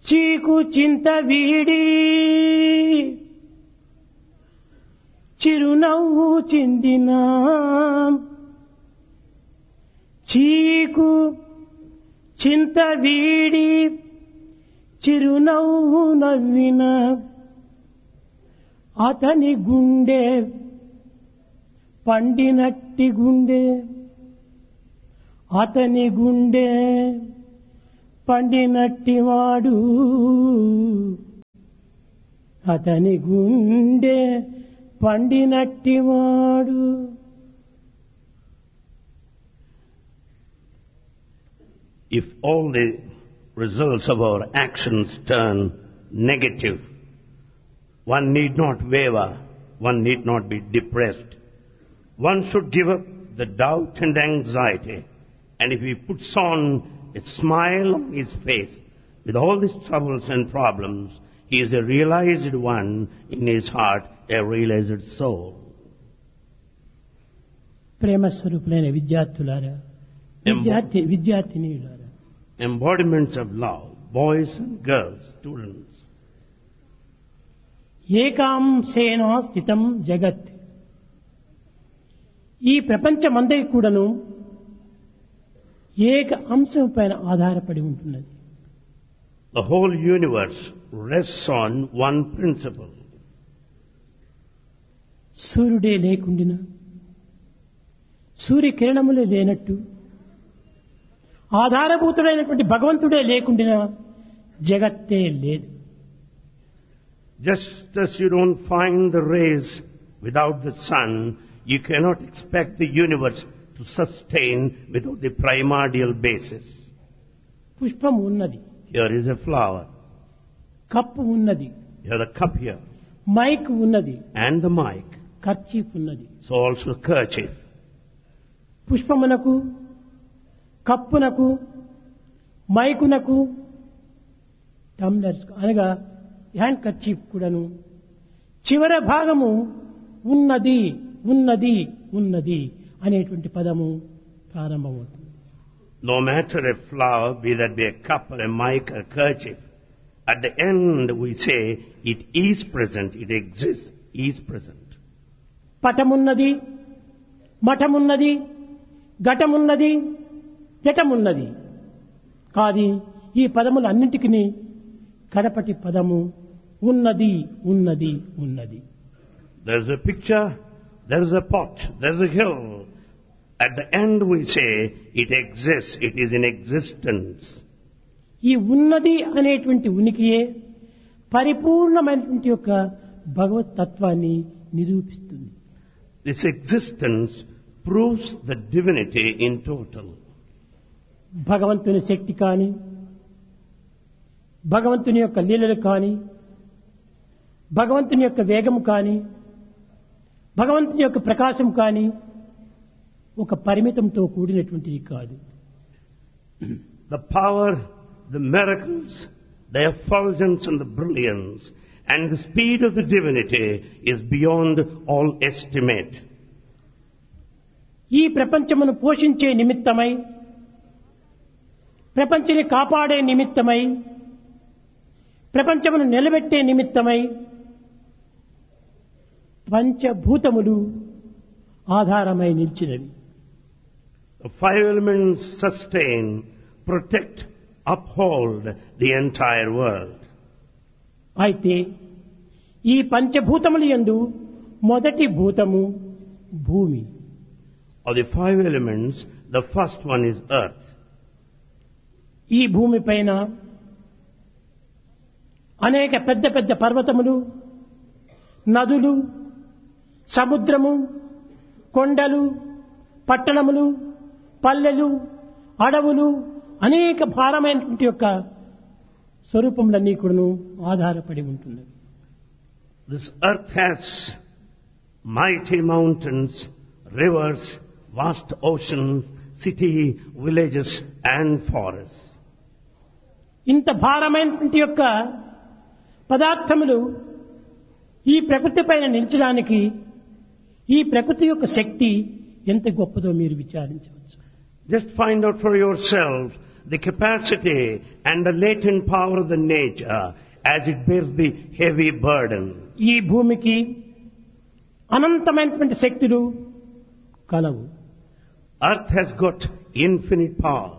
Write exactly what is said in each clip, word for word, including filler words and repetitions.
చీకు చింత వీడి చిరునవ్వు చిందిన చీకు చింత వీడి చిరునవ్వు నవ్విన అతని గుండె పండినట్టి గుండె అతని గుండె పండినట్టివాడు అతని గుండె పండినట్టివాడు. If all the results of our actions turn negative, one need not waver, one need not be depressed. One should give up the doubt and anxiety, and if he puts on a smile on his face with all these troubles and problems, he is a realized one in his heart, a realized soul. ప్రేమ స్వరూపులైన విద్యార్థులారా, విద్యార్థి విద్యార్థినీయులారా, embodiments of love, boys and girls, students. ఏకాంశేన స్థితం జగత్. ఈ ప్రపంచమందరి కూడాను ఏక అంశం పైన ఆధారపడి ఉంటున్నది. The whole universe rests on one principle. సూర్యుడే లేకుండినా, సూర్యకిరణములే లేనట్టు, ఆధారభూతుడైనటువంటి భగవంతుడే లేకుండినా జగత్తే లేదు. Just as you don't find the rays without the sun, you cannot expect the universe to sustain without the primordial basis. పుష్పం ఉన్నది, Here is a flower. Cup ఉన్నది, Here the cup here. Mic ఉన్నది, And the mic. Kerchief ఉన్నది. So also kerchief. పుష్పమునకు, కప్పునకు, మైకునకు, tumblers అనగా hand kerchief కూడాను చివర భాగము ఉన్నది ఉన్నది ఉన్నది అనేటువంటి పదము ప్రారంభమవుతుంది. No matter a flower, be that be a cup or a mic or kerchief, at the end we say it is present, it exists, is present. పటమున్నది, మఠమున్నది, ఘటమున్నది, జటమున్నది. కాది ఈ పదములన్నింటికి కడపటి పదము ఉన్నది ఉన్నది ఉన్నది. There's a picture, there's a pot, there's a hill. At the end we say it exists, it is in existence. ఈ ఉన్నది అనేటువంటి ఉనికియే పరిపూర్ణమైనటువంటి యొక్క భగవత్ తత్వాన్ని నిరూపిస్తుంది. This existence proves the divinity in total. భగవంతుని శక్తి కాని, భగవంతుని యొక్క లీలలు కాని, భగవంతుని యొక్క వేగము కాని, భగవంతుని యొక్క ప్రకాశం కాని ఒక పరిమితంతో కూడినటువంటిది కాదు. The power, the miracles, the effulgence and the brilliance and the speed of the divinity is beyond all estimate. ఈ ప్రపంచమును పోషించే నిమిత్తమై, ప్రపంచాన్ని కాపాడే నిమిత్తమై, ప్రపంచమును నిలబెట్టే నిమిత్తమై పంచభూతములు ఆధారమై నిలిచినవి. The five elements sustain, protect, uphold the entire world. అయితే ఈ పంచభూతముల యందు మొదటి భూతము భూమి. Of the five elements, the first one is earth. ఈ భూమి పైన అనేక పెద్ద పెద్ద పర్వతములు, నదులు, సముద్రము, కొండలు, పట్టణములు, పల్లెలు, అడవులు, అనేక భారమైనటువంటి యొక్క స్వరూపములన్నీ కూడాను ఆధారపడి ఉంటున్నవి. This earth has mighty mountains, rivers, vast oceans, city, villages and forests. ఇంత భారమైనటువంటి యొక్క పదార్థములు ఈ ప్రకృతి పైన నిలిచడానికి ఈ ప్రకృతి యొక్క శక్తి ఎంత గొప్పదో మీరు విచారించవచ్చు. Just find out for yourself the capacity and the latent power of the nature as it bears the heavy burden. ఈ భూమికి అనంతమైనటువంటి శక్తులు కలవు. Earth has got infinite power.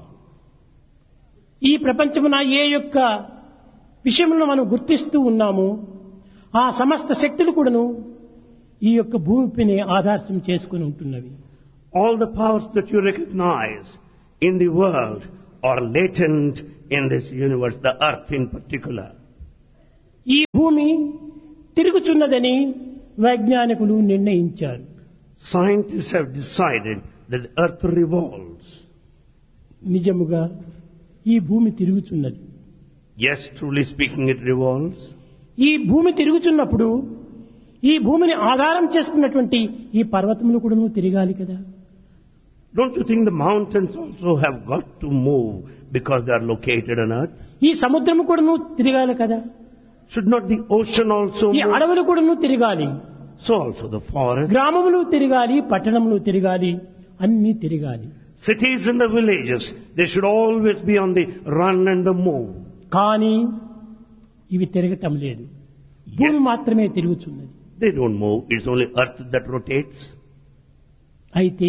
ఈ ప్రపంచమున ఏ యొక్క విషయములను మనం గుర్తిస్తూ ఉన్నామో ఆ సమస్త శక్తులు కూడాను ఈ యొక్క భూమిపైనే ఆధారం చేసుకుని ఉంటున్నవి. All the powers that you recognize in the world are latent in this universe, the earth in particular. ఈ భూమి తిరుగుచున్నదని వైజ్ఞానికులు నిర్ణయించారు. Scientists have decided that the earth revolves. నిజముగా ఈ భూమి తిరుగుచున్నది. Yes, truly speaking, it revolves. ఈ భూమి తిరుగుచున్నప్పుడు ఈ భూమిని ఆధారం చేసుకున్నటువంటి ఈ పర్వతములు కూడా తిరగాలి కదా. Don't you think the mountains also have got to move because they are located on earth? ఈ సముద్రము కూడా తిరగాలి కదా. Should not the ocean also ఈ move? అడవులు కూడా తిరగాలి. So also the forest. గ్రామములు తిరగాలి, పట్టణములు తిరగాలి, అన్నీ తిరగాలి. Cities and the villages, they should always be on the run and the move. కానీ ఇవి తిరగటం లేదు. భూమి మాత్రమే తిరుగుతున్నది. They don't move. It's only earth that rotates. అయితే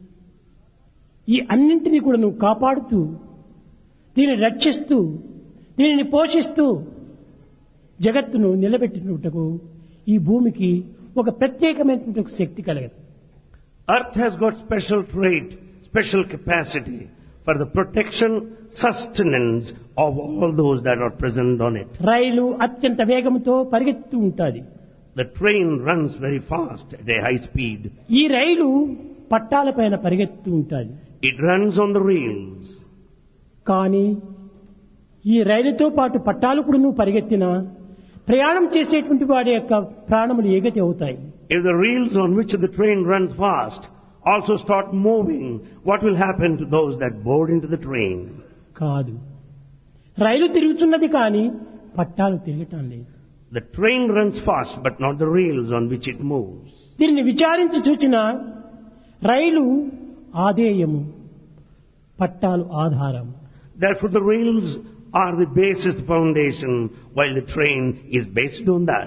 ఈ అన్నింటినీ కూడా నువ్వు కాపాడుతూ దీనిని రక్షిస్తూ దీనిని పోషిస్తూ జగత్తును నిలబెట్టినట్టుకు ఈ భూమికి ఒక ప్రత్యేకమైనటువంటి ఒక శక్తి కలగదు. Earth has got special trait, special capacity for the protection, sustenance of all those that are present on it. రైలు అత్యంత వేగంతో పరిగెత్తు ఉంటుంది. The train runs very fast at a high speed. ఈ రైలు పట్టాలపైన పరిగెత్తు ఉంటుంది. It runs on the rails. కానీ ఈ రైలుతో పాటు పట్టాలు కూడా నువ్వు పరిగెత్తినా ప్రయాణం చేసేటువంటి వాడి యొక్క ప్రాణములు ఏగతి అవుతాయి. If the rails on which the train runs fast also start moving, what will happen to those that board into the train? కాదు, రైలు తిరుగుతున్నది కానీ పట్టాలు తిరగటం లేదు. The train runs fast but not the rails on which it moves. దీనిని విచారించి చూచిన రైలు ఆధేయము, పట్టాలు ఆధారం. Therefore the rails are the basis, the foundation, while the train is based on that.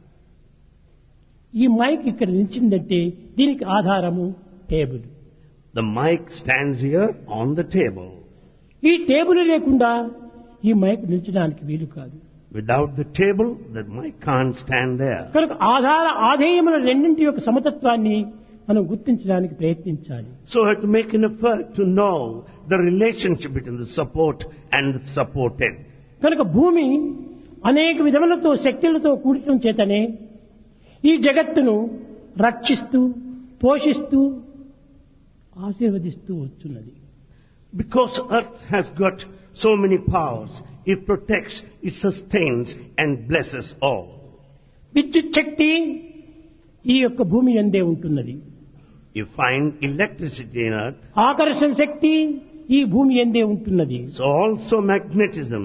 ఈ మైక్ ఇక్కడ నిలిచిందంటే దీనికి ఆధారము table. The mic stands here on the table. ఈ టేబుల్ లేకుండా ఈ మైక్ నిలిచడానికి వీలు కాదు. Without the table, the mic can't stand there. కనుక ఆధార ఆధేయముల రెండింటి యొక్క సమతత్వాన్ని మనం గుర్తించడానికి ప్రయత్నించాలి. So we have to make an effort to know the relationship between the support and the supported. కనుక భూమి అనేక విధములతో శక్తులతో కూడటం చేతనే ఈ జగత్తును రక్షిస్తూ పోషిస్తూ ఆశీర్వదిస్తూ వచ్చున్నది. Because earth has got so many powers, it protects, it sustains and blesses all. విద్యుత్ శక్తి ఈ యొక్క భూమి యందే ఉంటున్నది. You find electricity in earth. ఆకర్షణ శక్తి ఈ భూమి యందే ఉంటున్నది. So also magnetism.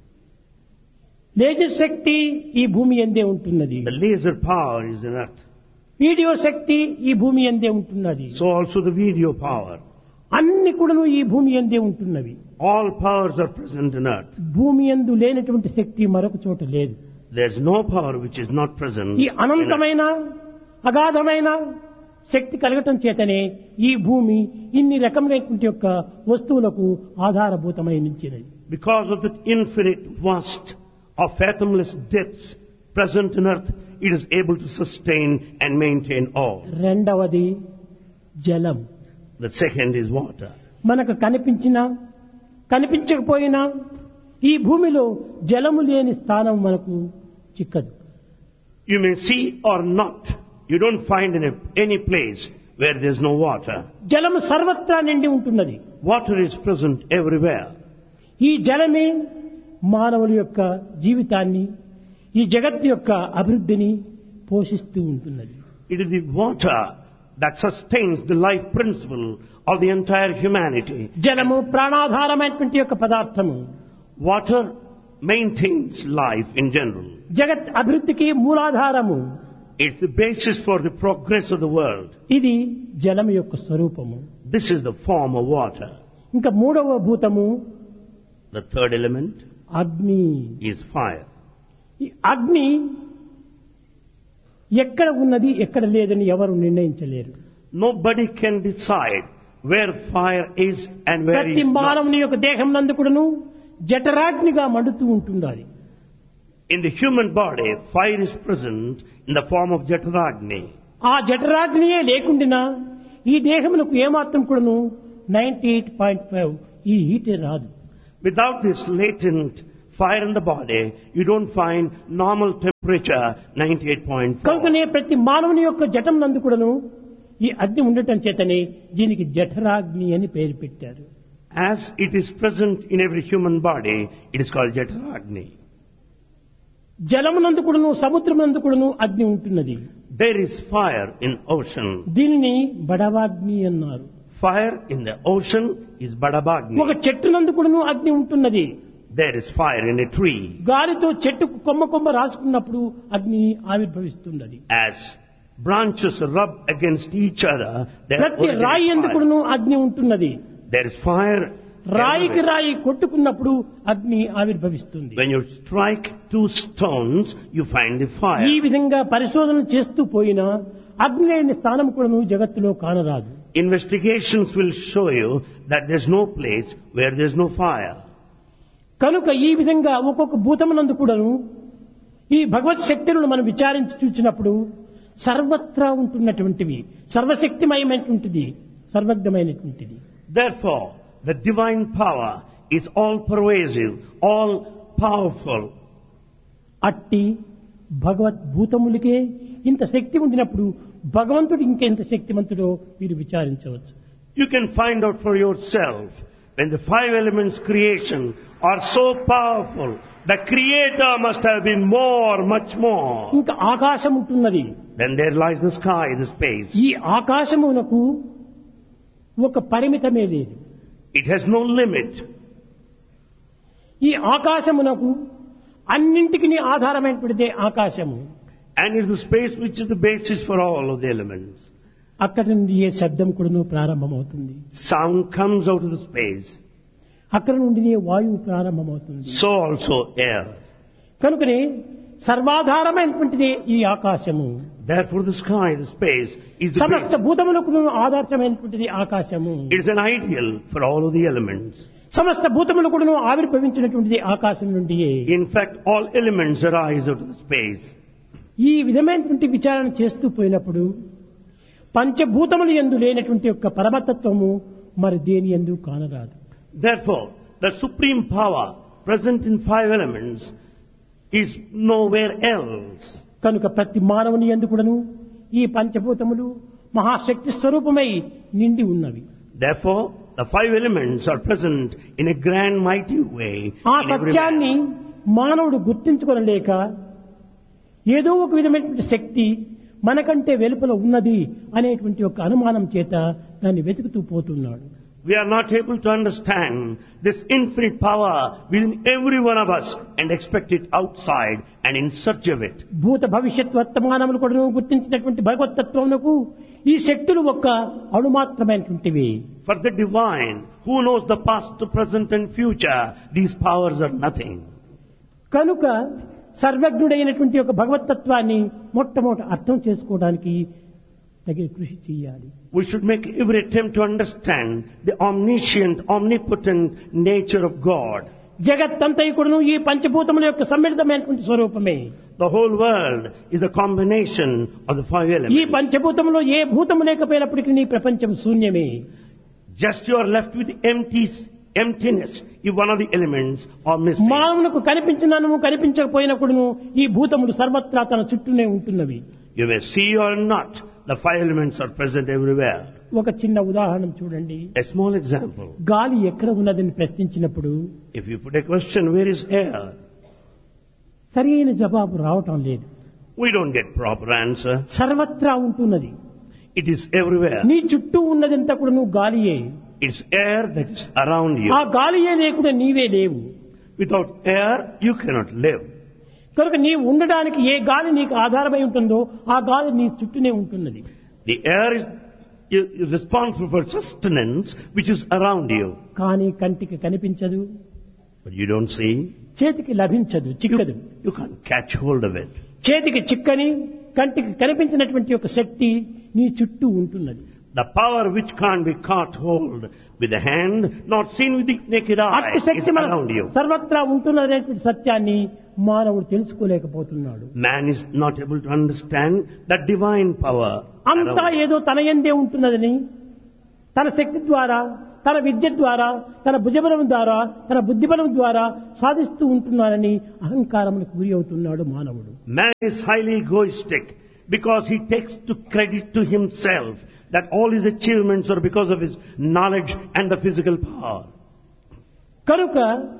లేజర్ శక్తి ఈ భూమి యందే ఉంటున్నది. The laser power is in earth. Video శక్తి ఈ భూమి యందే ఉంటున్నది. So also the video power. అన్ని కూడాను ఈ భూమి యందే ఉంటున్నవి. All powers are present in earth. భూమి యందు లేనటువంటి శక్తి మరొక చోట లేదు. There is no power which is not present. ఈ అనంతమైన అగాధమైన శక్తి కలగటం చేతనే ఈ భూమి ఇన్ని రకమైనటువంటి యొక్క వస్తువులకు ఆధారభూతమై నిలిచినది. Because of the infinite vast of fathomless depths present in earth, it is able to sustain and maintain all. రెండవది జలం. The second is water. మనకు కనిపించినా కనిపించకపోయినా ఈ భూమిలో జలము లేని స్థానం మనకు చిక్కదు. You may see or not. You don't find any, any place where there is no water. జలము సర్వత్రా నిండి ఉంటున్నది. Water is present everywhere. ఈ జలమే మానవుల యొక్క జీవితాన్ని ఈ జగత్తు యొక్క అభివృద్ధిని పోషిస్తూ ఉంటున్నది. It is the water that sustains the life principle of the entire humanity. జలము ప్రాణాధారమైనటువంటి యొక్క పదార్థము. Water maintains life in general. జగత్ అభివృద్ధికి మూలాధారము. It's the basis for the progress of the world. ఇది జలము యొక్క స్వరూపము. This is the form of water. ఇంకా మూడవ భూతము The third element అగ్ని. is fire. ఈ అగ్ని ఎక్కడ ఉన్నది ఎక్కడ లేదని ఎవరు నిర్ణయించలేరు. Nobody can decide where fire is and where ప్రతి it is not. మానవుని యొక్క దేహం నందుకుడును జఠరాగ్నిగా మండుతూ ఉంటున్నది. In the human body, fire is present in the form of Jataragni. ఆ జఠరాగ్నియే లేకుండినా ఈ దేహమునకు ఏమాత్రం కూడాను నైన్టీ ఎయిట్ పాయింట్ ఫైవ్ ఈ హీటే రాదు. Without this latent fire in the body, you don't find normal temperature ninety-eight point four. కనుకనే ప్రతి మానవుని యొక్క జఠం నందు కూడాను ఈ అగ్ని ఉండటం చేతనే దీనికి జఠరాగ్ని అని పేరు పెట్టారు. As it is present in every human body, it is called Jataragni. జలమునందు కూడాను సముద్రమునందు కూడాను అగ్ని ఉంటున్నది. There is fire in ocean. దీనిని బడవాగ్ని అన్నారు. Fire in the ocean is Badabagni. ఒక చెట్టు నందు కూడాను అగ్ని ఉంటున్నది. There is fire in a tree. గాలితో చెట్టుకు కొమ్మ కొమ్మ రాసుకున్నప్పుడు అగ్ని ఆవిర్భవిస్తున్నది. As branches rub against each other, there ప్రతి రాయి originates ఎందుకు fire. కూడాను అగ్ని ఉంటున్నది. There is fire. రాయికి everywhere. రాయి కొట్టుకున్నప్పుడు అగ్ని ఆవిర్భవిస్తుంది. When you strike two stones, you find the fire. ఈ విధంగా పరిశోధన చేస్తూ పోయినా అగ్ని లేని స్థానం కూడాను జగత్తులో కానరాదు. Investigations will show you that there's no place where there's no fire. కనుక ఈ విధంగా ఒక్కొక్క భూతమునందు కూడాను ఈ భగవత్ శక్తులను మనం విచారించి చూసినప్పుడు సర్వత్రా ఉంటున్నటువంటివి, సర్వశక్తిమయమైనటువంటిది, సర్వజ్ఞమైనటువంటిది. Therefore, the divine power is all pervasive, all powerful. అట్టి భగవత్ భూతములకే ఇంత శక్తి ఉండినప్పుడు భగవంతుడు ఇంకెంత శక్తిమంతుడో మీరు విచారించవచ్చు. You can find out for yourself when the five elements creation are so powerful, the creator must have been more, much more. ఇంకా ఆకాశం ఉంటున్నది. Then there lies the sky, the space. ఈ ఆకాశమునకు ఒక పరిమితమే లేదు. It has no limit. ఈ ఆకాశమునకు అన్నింటికి ఆధారమైనటువంటిదే ఆకాశము. And it's the space which is the basis for all of the elements. అక్కడి నుండి ఏ శబ్దం కూడాను ప్రారంభమవుతుంది. Sound comes out of the space. అక్కడి నుండి వాయువు ప్రారంభమవుతుంది. So also air. కనుకనే సర్వాధారమైనటువంటిదే ఈ ఆకాశము. Therefore the sky, the space, is the సమస్త basis. భూతములకు ఆధారమైనటువంటిది ఆకాశము. It is an ideal for all of the elements. సమస్త భూతములు కూడాను ఆవిర్భవించినటువంటిది ఆకాశం నుండియే. In fact, all elements arise out of the space. ఈ విధమైనటువంటి విచారణ చేస్తూ పోయినప్పుడు పంచభూతములు యందు లేనటువంటి యొక్క పరమతత్వము మరి దేని యందు కానరాదు. Therefore, the supreme power present in five elements is nowhere else. కనుక ప్రతి మానవుని యందు కూడాను ఈ పంచభూతములు మహాశక్తి స్వరూపమై నిండి ఉన్నవి. Therefore, the five elements are present in a grand mighty way. ఆ in every సత్యాన్ని man. మానవుడు గుర్తించుకొనలేక ఏదో ఒక విధమైనటువంటి శక్తి మనకంటే వెలుపల ఉన్నది అనేటువంటి ఒక అనుమానం చేత దాన్ని వెతుకుతూ పోతున్నాడు. We are not able to understand this infinite power within every one of us and expect it outside and in search of it. భూత భవిష్యత్ వర్తమానములు కూడా గుర్తించినటువంటి భగవతత్వమునకు ఈ శక్తులు ఒక్క అణుమాత్రమైనటువంటివి. For the divine, who knows the past, the present and future, these powers are nothing. కనుక సర్వజ్ఞుడైనటువంటి ఒక భగవతత్వాన్ని మొట్టమొదట అర్థం చేసుకోవడానికి తగిన కృషి చేయాలి. We should make every attempt to understand the omniscient, omnipotent nature of God. జగత్తంతయు కూడాను ఈ పంచభూతముల యొక్క సమ్మిళితమైనటువంటి స్వరూపమే. The whole world is a combination of the five ఈ elements. పంచభూతములో ఏ భూతము లేకపోయినప్పటికీ నీ ప్రపంచం శూన్యమే. Just you are left with empty, emptiness if one of the elements are missing. మానవులకు కనిపించినను కనిపించకపోయినప్పుడును ఈ భూతములు సర్వత్రా తన చుట్టూనే ఉంటున్నవి. You may see or not, the five elements are present everywhere. ఒక చిన్న ఉదాహరణ చూడండి. A small example. గాలి ఎక్కడ ఉన్నదని ప్రశ్నించినప్పుడు If you put a question, where is air? సరైన జవాబు రావటం లేదు. We don't get proper answer. సర్వత్రా ఉంటున్నది. It is everywhere. నీ చుట్టూ ఉన్నదంతా కూడా నువ్వు గాలియే. It's air that is around you. ఆ గాలియే లేకుండా నీవే లేవు. Without air, you cannot live. కనుక నీవు ఉండడానికి ఏ గాలి నీకు ఆధారమై ఉంటుందో ఆ గాలి నీ చుట్టూనే ఉంటున్నది. The air is, is responsible for sustenance which is around you. కానీ కంటికి కనిపించదు. But you don't see. చేతికి లభించదు, చిక్కదు. You can't catch hold of it. చేతికి చిక్కని కంటికి కనిపించినటువంటి ఒక శక్తి నీ చుట్టూ ఉంటున్నది. The power which can't be caught hold with the hand, not seen with the naked eye, అట్టి is శక్తి మన around you. సర్వత్రా ఉంటున్నదనేటువంటి సత్యాన్ని మానవుడు తెలుసుకోలేకపోతున్నాడు. Man is not able to understand that divine power. అంతా around. ఏదో తన యందే ఉంటున్నదని, తన శక్తి ద్వారా, తన విద్య ద్వారా, తన భుజబలం ద్వారా, తన బుద్ధిబలం ద్వారా సాధిస్తూ ఉంటున్నారని అహంకారములకు గురి అవుతున్నాడు మానవుడు. Man is highly egoistic because he takes to credit to himself that all his achievements are because of his knowledge and the physical power. కనుక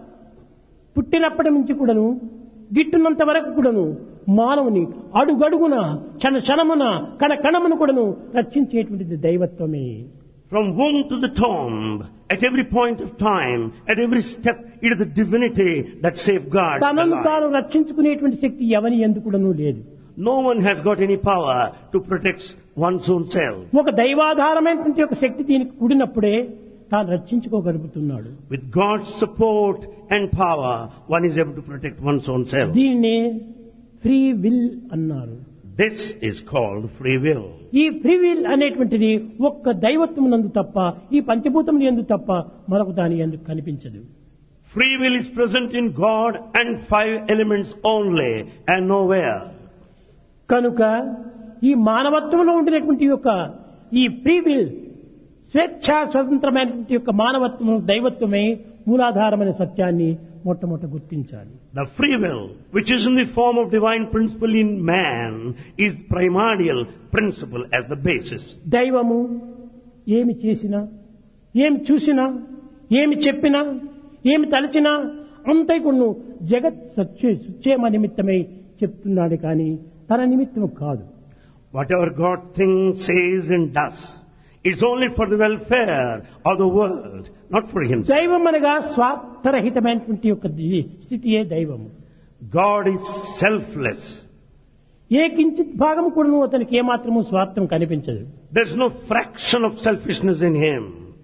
పుట్టినప్పటి నుంచి కూడాను గిట్టున్నంత వరకు కూడాను మానవుని అడుగడుగున క్షణ క్షణమున కణ కణమును కూడాను రక్షించేటువంటిది దైవత్వమే. From womb to the tomb, at every point of time, at every step, it is the divinity that safeguards the తనను తాను life. రక్షించుకునేటువంటి శక్తి ఎవని ఎందుకు కూడాను లేదు. No one has got any power to protect one's own self. ఒక దైవాధారమైనటువంటి ఒక శక్తి దీనికి కూడినప్పుడే తాను రక్షించుకోగలుగుతున్నాడు. With God's support and power, one is able to protect one's own self. దీన్నే ఫ్రీ విల్ అన్నారు. This is called free will. ఈ free will అనేటువంటిది ఒక్క దైవత్వం నందు తప్ప, ఈ పంచభూతములు యందు తప్ప మరొక దాని యందు కనిపించదు. Free will is present in God and five elements only and nowhere. కనుక ఈ మానవత్వంలో ఉండినటువంటి యొక్క ఈ ఫ్రీ విల్, స్వేచ్ఛ స్వతంత్రమైనటువంటి యొక్క మానవత్వం దైవత్వమే మూలాధారమైన సత్యాన్ని మొట్టమొదట గుర్తించాలి. The free will, which is in the form of divine principle in man, is primordial principle as the basis. దైవము ఏమి చేసినా, ఏమి చూసినా, ఏమి చెప్పినా, ఏమి తలచినా అంతా కూడా జగత్ సత్య సుక్షేమ నిమిత్తమై చెప్తున్నాడు కానీ తన నిమిత్తం కాదు. Whatever God thinks, says and does, it's only for the welfare of the world, not for himself. దైవం అనగా స్వార్థరహితమైనటువంటి యొక్క స్థితియే దైవము. God is selfless. ఏ కించిత్ భాగం కూడా అతనికి ఏమాత్రము స్వార్థం కనిపించదు. There's no fraction of selfishness in him.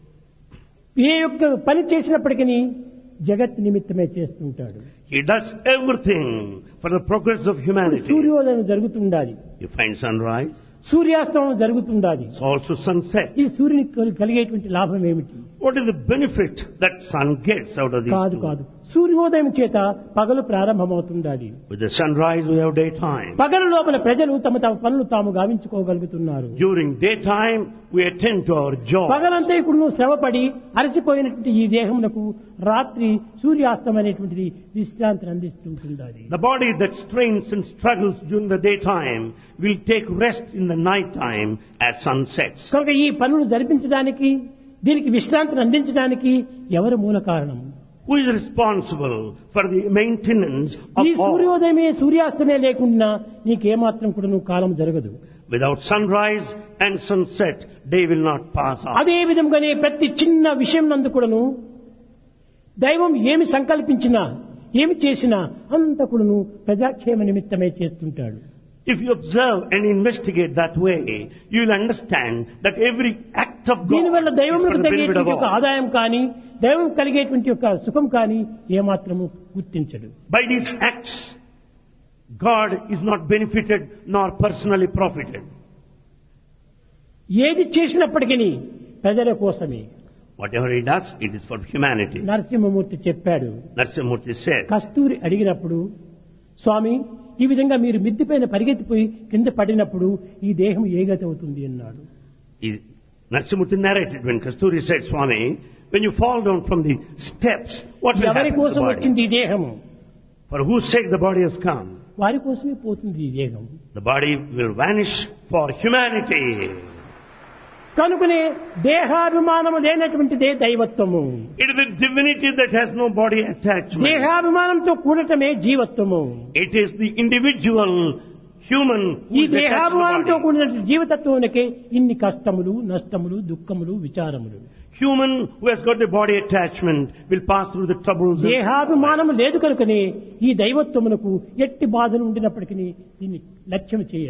ఏ యొక్క పని చేసినప్పటికీ జగత్ నిమిత్తమే చేస్తుంటాడు. He does everything for the progress of humanity. సూర్యోదయం జరుగుతుండాలి, You find sunrise, సూర్యాస్తమం జరుగుతుండాలి. it's also sunset. ఈ సూర్యునికి కలి- కలిగేటువంటి లాభం ఏమిటి? What is the benefit that sun gets out of these కాదు two? కాదు సూర్యోదయం చేత పగలు ప్రారంభమవుతుండాలి. With the sunrise we have daytime. పగలు లోపల ప్రజలు తమ తమ పనులు తాము గావించుకోగలుగుతున్నారు. During daytime we attend to our job. పగలంతా ఇప్పుడు నువ్వు శ్రమపడి అలసిపోయినటువంటి ఈ దేహమునకు రాత్రి సూర్యాస్తం అనేటువంటిది విశ్రాంతిని అందిస్తుంటుంది. The body that strains and struggles during the daytime will take rest in the night time as sun sets. కనుక ఈ పనులు జరిపించడానికి, దీనికి విశ్రాంతిని అందించడానికి ఎవరు మూల కారణం? Who is responsible for the maintenance ఈ of all? సూర్యోదయమే సూర్యాస్తమే లేకుండా నీకేమాత్రం కూడా నువ్వు కాలం జరగదు. Without sunrise and sunset, day will not pass on. అదే విధంగానే ప్రతి చిన్న విషయం నందు కూడాను దైవం ఏమి సంకల్పించినా, ఏమి చేసినా అంత కూడాను ప్రజాక్షేమ నిమిత్తమే చేస్తుంటాడు. If you observe and investigate that way, you will understand that every act of God దీనివల్ల is దైవం for the benefit కలిగేటువంటి of యొక్క all. ఆదాయం కానీ, దైవం కలిగేటువంటి యొక్క సుఖం కానీ ఏమాత్రము గుర్తించడు. By these acts, God is not benefited nor personally profited. ఏది చేసినప్పటికీ ప్రజల కోసమే. Whatever he does, it is for humanity. Narasimhamurthy చెప్పాడు. Narasimhamurti said, కస్తూరి అడిగినప్పుడు, స్వామి ఈ విధంగా మీరు మిద్దిపైన పరిగెత్తిపోయి కింద పడినప్పుడు ఈ దేహం ఏ గతి అవుతుంది అన్నాడు. he- Narasimhamurti narrated when Kasturi said, Swami, when you fall down from the steps, what will ఎవరి happen to కోసం the body? వచ్చింది ఈ దేహము? For whose sake the body has come? వారి కోసమే పోతుంది ఈ దేహం. The body will vanish for humanity. కనుకనే దేహాభిమానము లేనటువంటిదే దైవత్వము. It is the divinity that has no body attachment. దేహాభిమానంతో కూడటమే జీవత్వము. It is the individual human who ఈ is attached to దేహాభిమానంతో the body. కూడిన జీవితత్వానికే ఇన్ని కష్టములు, నష్టములు, దుఃఖములు, విచారములు. Human who has got the body attachment will pass through the troubles. and- దేహాభిమానం లేదు కనుకనే ఈ దైవత్వమునకు ఎట్టి బాధలు ఉండినప్పటికీ దీన్ని లక్ష్యం చేయదు.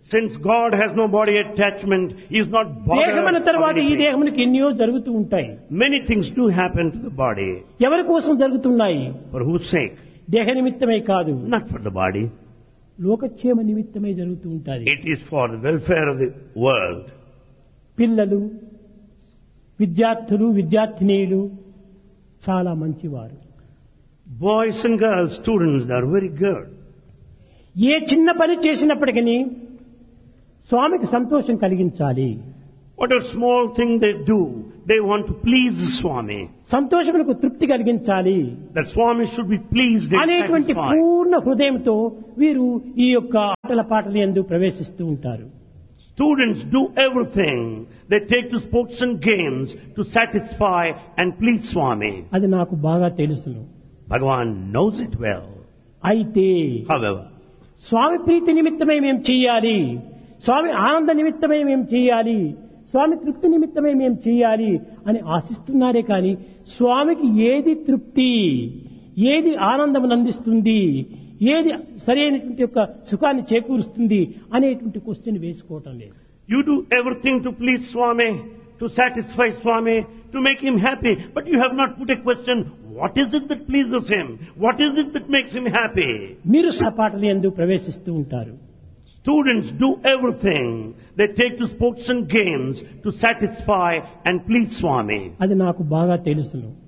Since God has no body attachment, He is not bothered దేహమైన of తర్వాత ఈ anything. దేహమునికి ఎన్నో జరుగుతూ ఉంటాయి. Many things do happen to the body. ఎవరి కోసం జరుగుతున్నాయి? For whose sake? దేహ నిమిత్తమే కాదు, Not for the body. లోకక్షేమ నిమిత్తమే జరుగుతూ ఉంటాయి. It is for the welfare of the world. పిల్లలు, విద్యార్థులు, విద్యార్థినీలు చాలా మంచివారు. Boys and girls, students, they are very good. ఏ చిన్న పని చేసినప్పటికీ స్వామికి సంతోషం కలిగించాలి. Whatever small thing they do, they want to please the Swami. సంతోషములకు తృప్తి కలిగించాలి That Swami should be pleased and అనేటువంటి satisfied. పూర్ణ హృదయంతో వీరు ఈ యొక్క ఆటల పాటల యందు ప్రవేశిస్తూ ఉంటారు. Students do everything. They take to sports and games to satisfy and please Swami. అది నాకు బాగా తెలుసును. Bhagavan knows it well. అయితే However, స్వామి ప్రీతి నిమిత్తమే మేము చేయాలి, స్వామి ఆనంద నిమిత్తమే మేము చేయాలి, స్వామి తృప్తి నిమిత్తమే మేము చేయాలి అని ఆశిస్తున్నారే కానీ స్వామికి ఏది తృప్తి, ఏది ఆనందం అందిస్తుంది, ఏది సరైనటువంటి యొక్క సుఖాన్ని చేకూరుస్తుంది అనేటువంటి క్వశ్చన్ వేసుకోవటం లేదు. you do everything to please Swami, to satisfy Swami, to make him happy, but you have not put a question, what is it that pleases him? What is it that makes him happy? మీరు సపాటలు యందు ప్రవేశిస్తూ ఉంటారు. Students do everything. They take to sports and games to satisfy and please Swami. అది నాకు బాగా తెలుసును.